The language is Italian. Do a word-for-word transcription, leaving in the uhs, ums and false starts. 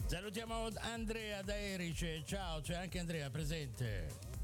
Salutiamo Andrea da Erice. Ciao, c'è anche Andrea presente.